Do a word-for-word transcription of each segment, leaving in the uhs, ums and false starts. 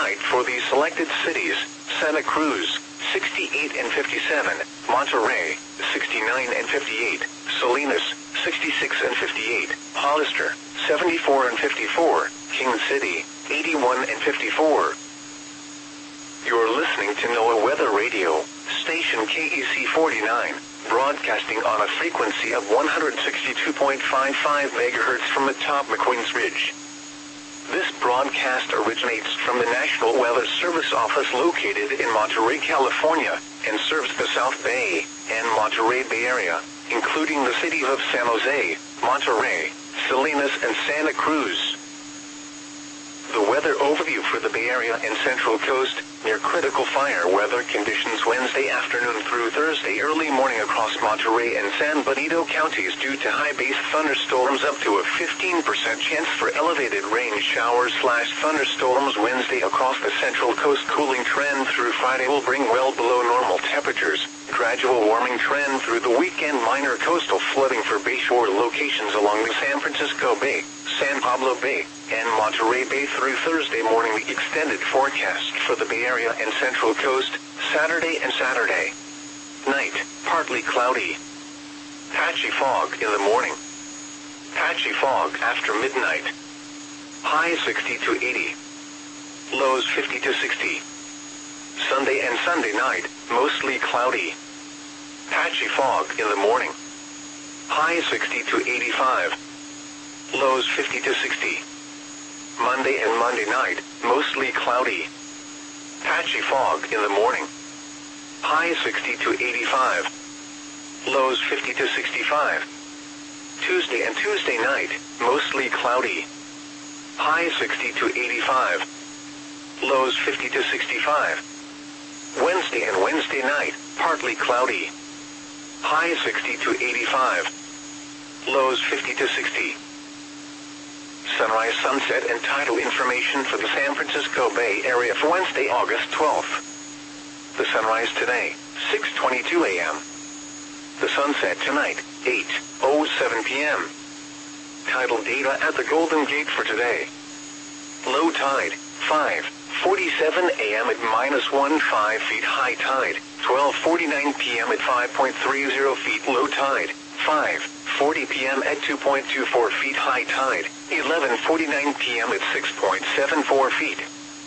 tonight for the selected cities: Santa Cruz, sixty-eight and fifty-seven, Monterrey, sixty-nine and fifty-eight, Salinas, sixty-six and fifty-eight, Hollister, seventy-four and fifty-four, King City, eighty-one and fifty-four. You're listening to NOAA Weather Radio, station K E C forty-nine, broadcasting on a frequency of one hundred sixty-two point five five megahertz from atop McQueen's Ridge. This broadcast originates from the National Weather Service office located in Monterey, California, and serves the South Bay and Monterey Bay Area, including the cities of San Jose, Monterey, Salinas, and Santa Cruz. The weather overview for the Bay Area and Central Coast: near critical fire weather conditions Wednesday afternoon through Thursday early morning across Monterey and San Benito counties due to high-base thunderstorms, up to a fifteen percent chance for elevated rain showers slash thunderstorms Wednesday across the Central Coast. Cooling trend through Friday will bring well below normal temperatures. Gradual warming trend through the weekend. Minor coastal flooding for bayshore locations along the San Francisco Bay, San Pablo Bay, and Monterey Bay through Thursday morning. The extended forecast for the Bay Area and Central Coast: Saturday and Saturday night, partly cloudy. Patchy fog in the morning. Patchy fog after midnight. High sixty to eighty. Lows fifty to sixty. Sunday and Sunday night, mostly cloudy. Patchy fog in the morning. High sixty to eighty-five. Lows fifty to sixty. Monday and Monday night, mostly cloudy. Patchy fog in the morning. High sixty to eighty-five. Lows fifty to sixty-five. Tuesday and Tuesday night, mostly cloudy. High sixty to eighty-five. Lows fifty to sixty-five. Wednesday and Wednesday night, partly cloudy. High sixty to eighty-five. Lows fifty to sixty. Sunrise, sunset, and tidal information for the San Francisco Bay Area for Wednesday, August twelfth. The sunrise today, six twenty-two a m The sunset tonight, eight oh seven p m Tidal data at the Golden Gate for today. Low tide, five forty-seven a m at minus one point five feet. High tide, twelve forty-nine p m at five point three zero feet. Low tide, five forty p m at two point two four feet. High tide, eleven forty-nine p m at six point seven four feet.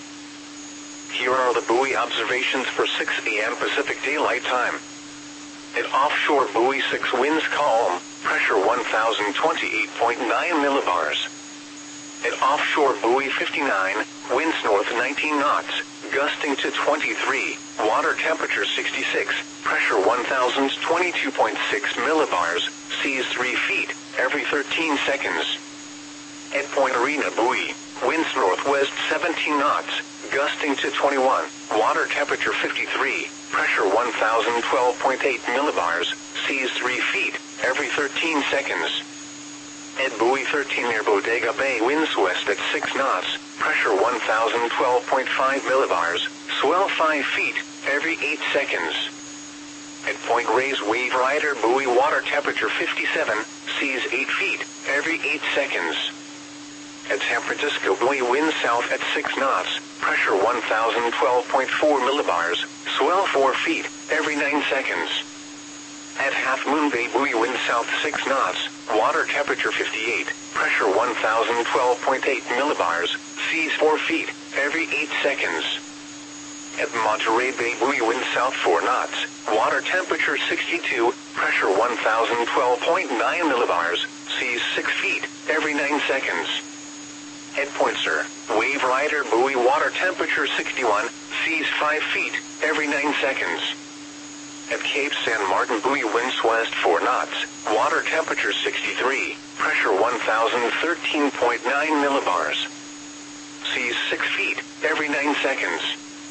Here are the buoy observations for six a m Pacific Daylight Time. At offshore buoy six, winds calm, pressure one thousand twenty-eight point nine millibars. At offshore buoy fifty-nine, winds north nineteen knots, gusting to twenty-three, water temperature sixty-six, pressure one thousand twenty-two point six millibars, seas three feet, every thirteen seconds. At Point Arena buoy, winds northwest seventeen knots, gusting to twenty-one, water temperature fifty-three, pressure one thousand twelve point eight millibars, seas three feet, every thirteen seconds. At buoy thirteen near Bodega Bay, winds west at six knots, pressure one thousand twelve point five millibars, swell five feet, every eight seconds. At Point Reyes Wave Rider buoy, water temperature fifty-seven, seas eight feet, every eight seconds. At San Francisco buoy, winds south at six knots, pressure one thousand twelve point four millibars, swell four feet, every nine seconds. At Half Moon Bay buoy, wind south six knots, water temperature fifty-eight, pressure one thousand twelve point eight millibars, seas four feet, every eight seconds. At Monterey Bay buoy, wind south four knots, water temperature sixty-two, pressure one thousand twelve point nine millibars, seas six feet, every nine seconds. At Point Sur, Wave Rider buoy, water temperature sixty-one, seas five feet, every nine seconds. At Cape San Martin buoy, winds west four knots, water temperature sixty-three, pressure one thousand thirteen point nine millibars, seas six feet, every nine seconds.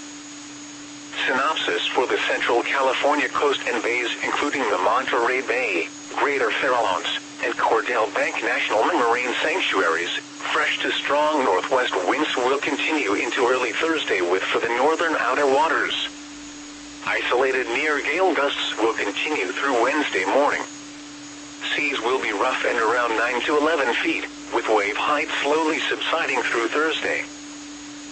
Synopsis for the Central California coast and bays, including the Monterey Bay, Greater Farallones, and Cordell Bank National Marine Sanctuaries. Fresh to strong northwest winds will continue into early Thursday, with for the northern outer waters. Isolated near gale gusts will continue through Wednesday morning. Seas will be rough and around nine to eleven feet, with wave height slowly subsiding through Thursday.